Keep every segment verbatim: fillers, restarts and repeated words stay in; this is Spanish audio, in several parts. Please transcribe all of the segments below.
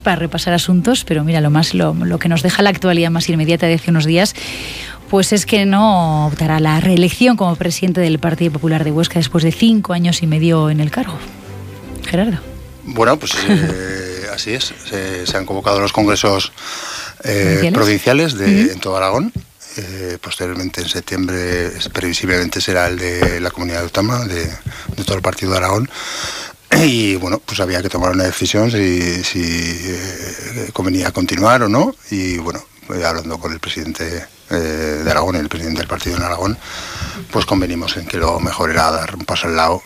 para repasar asuntos, pero mira, lo más lo, lo que nos deja la actualidad más inmediata de hace unos días, pues es que no optará a la reelección como presidente del Partido Popular de Huesca después de cinco años y medio en el cargo. Gerardo. Bueno, pues eh, así es. Se, se han convocado los congresos eh, provinciales, provinciales de, uh-huh. en todo Aragón. Eh, posteriormente, en septiembre, previsiblemente será el de la Comunidad Autónoma, de, de todo el Partido de Aragón. Y bueno, pues había que tomar una decisión si, si eh, convenía continuar o no. Y bueno, hablando con el presidente eh, de Aragón y el presidente del partido en Aragón, pues convenimos en que lo mejor era dar un paso al lado.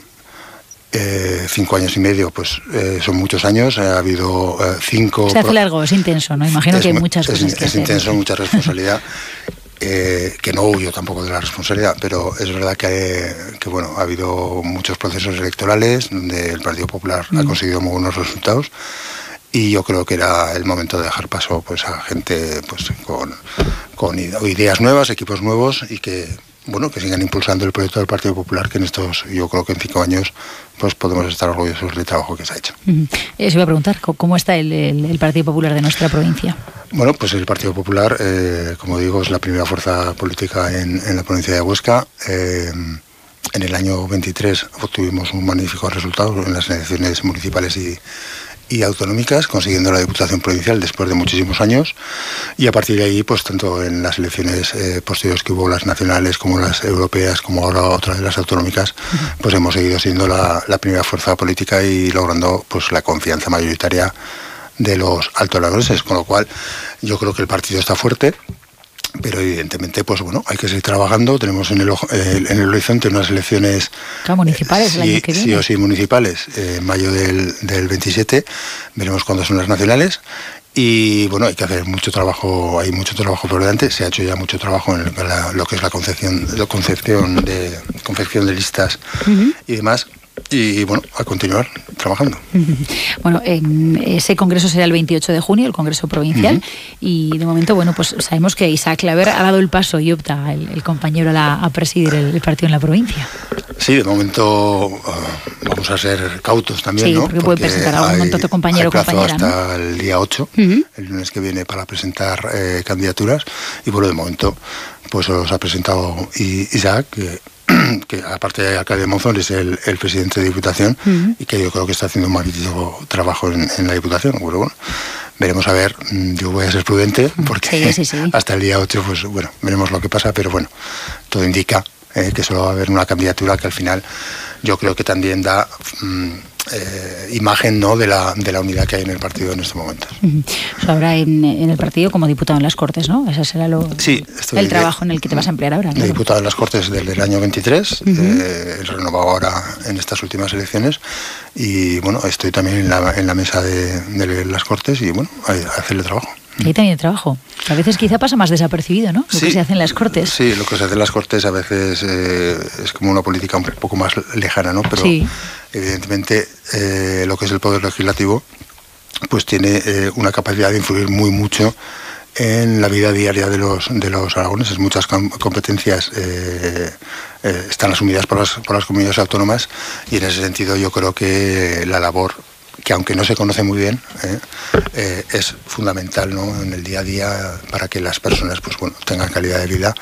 Eh, cinco años y medio, pues eh, son muchos años. Ha habido eh, cinco... Se hace largo, es intenso, ¿no? Imagino es, que hay muchas cosas es, que es hacer. Es intenso, mucha responsabilidad. Eh, que no huyo tampoco de la responsabilidad, pero es verdad que, que bueno, ha habido muchos procesos electorales donde el Partido Popular mm. ha conseguido muy buenos resultados y yo creo que era el momento de dejar paso pues a gente pues con, con ideas nuevas, equipos nuevos y que bueno que sigan impulsando el proyecto del Partido Popular, que en estos, yo creo que en cinco años pues podemos estar orgullosos del trabajo que se ha hecho. Uh-huh. Eh, se iba a preguntar, ¿cómo está el, el, el Partido Popular de nuestra provincia? Bueno, pues el Partido Popular, eh, como digo, es la primera fuerza política en, en la provincia de Huesca. Eh, en el año veintitrés obtuvimos un magnífico resultado en las elecciones municipales y, y autonómicas, consiguiendo la Diputación Provincial después de muchísimos años. Y a partir de ahí, pues tanto en las elecciones eh, posteriores que hubo, las nacionales como las europeas, como ahora otras de las autonómicas, pues hemos seguido siendo la, la primera fuerza política y logrando pues la confianza mayoritaria de los altos aragoneses, con lo cual yo creo que el partido está fuerte, pero evidentemente pues bueno, hay que seguir trabajando. Tenemos en el, eh, en el horizonte unas elecciones claro, municipales eh, el sí, año que viene. Sí o sí municipales, eh, en mayo del, del veintisiete, veremos cuándo son las nacionales. Y bueno, hay que hacer mucho trabajo, hay mucho trabajo por delante. Se ha hecho ya mucho trabajo en, el, en la, lo que es la concepción, la concepción de confección de listas uh-huh. y demás. Y bueno, a continuar trabajando. Bueno, en ese congreso será el veintiocho de junio, el congreso provincial, uh-huh. y de momento, bueno, pues sabemos que Isaac Claver ha dado el paso y opta el, el compañero a, la, a presidir el, el partido en la provincia. Sí, de momento uh, vamos a ser cautos también, sí, ¿no? porque, porque puede presentar a algún otro compañero o compañera, hasta ¿no? el día ocho, uh-huh. el lunes que viene, para presentar eh, candidaturas, y bueno, de momento pues os ha presentado Isaac, que que aparte de alcalde de Monzón es el, el presidente de Diputación uh-huh. y que yo creo que está haciendo un magnífico trabajo en, en la Diputación. Bueno, bueno, veremos a ver, yo voy a ser prudente porque sí, sí, sí. hasta el día ocho pues bueno, veremos lo que pasa, pero bueno, todo indica eh, que solo va a haber una candidatura que al final yo creo que también da mm, eh, imagen, ¿no?, de la, de la unidad que hay en el partido en estos momentos. Uh-huh. O sea, ahora en, en el partido como diputado en las Cortes, ¿no? Ese será lo, sí, el trabajo de, en el que te vas a emplear ahora. De claro. Diputado en las Cortes desde el año veintitrés, uh-huh. eh, renovado ahora en estas últimas elecciones, y bueno, estoy también en la, en la mesa de, de las Cortes y bueno, a, a hacerle trabajo. Ahí también hay trabajo. A veces quizá pasa más desapercibido, ¿no? Lo sí, que se hace en las Cortes. Sí, lo que se hace en las Cortes a veces eh, es como una política un poco más lejana, ¿no? Pero sí. evidentemente eh, lo que es el Poder Legislativo pues tiene eh, una capacidad de influir muy mucho en la vida diaria de los de los aragoneses. Muchas com- competencias eh, eh, están asumidas por las, por las comunidades autónomas y en ese sentido yo creo que la labor, que aunque no se conoce muy bien, eh, eh, es fundamental, ¿no?, en el día a día para que las personas pues bueno tengan calidad de vida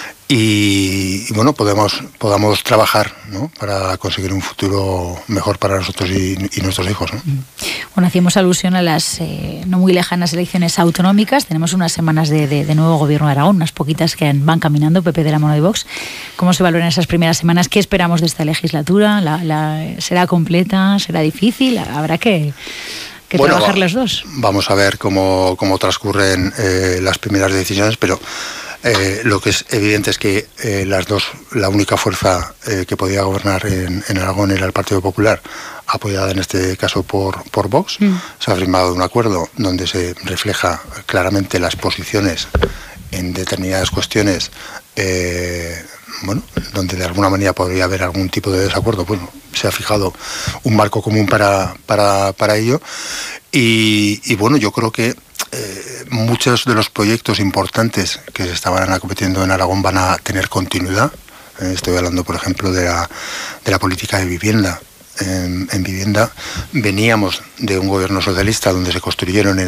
y, y bueno podemos podamos trabajar, ¿no?, para conseguir un futuro mejor para nosotros y, y nuestros hijos, ¿no? Bueno, hacíamos alusión a las eh, no muy lejanas elecciones autonómicas. Tenemos unas semanas de, de, de nuevo gobierno de Aragón, unas poquitas que van caminando, P P de la mano de Vox. ¿Cómo se valoran esas primeras semanas? ¿Qué esperamos de esta legislatura? ¿La, la, ¿Será completa? ¿Será difícil? ¿Habrá que, que bueno, trabajar va, las dos? Vamos a ver cómo, cómo transcurren eh, las primeras decisiones, pero eh, lo que es evidente es que eh, las dos, la única fuerza eh, que podía gobernar en, en Aragón era el Partido Popular, apoyada en este caso por, por Vox. Mm. Se ha firmado un acuerdo donde se refleja claramente las posiciones en determinadas cuestiones, eh, bueno, donde de alguna manera podría haber algún tipo de desacuerdo. Bueno, se ha fijado un marco común para, para, para ello y, y bueno, yo creo que eh, muchos de los proyectos importantes que se estaban acometiendo en Aragón van a tener continuidad. Eh, estoy hablando, por ejemplo, de la, de la política de vivienda. En, en vivienda veníamos de un gobierno socialista donde se construyeron en